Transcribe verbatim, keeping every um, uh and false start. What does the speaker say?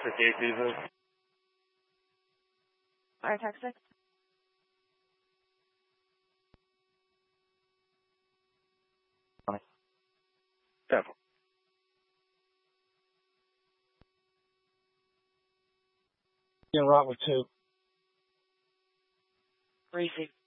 For gay season. Fire tax six. Seven. In Rock with two. Receive.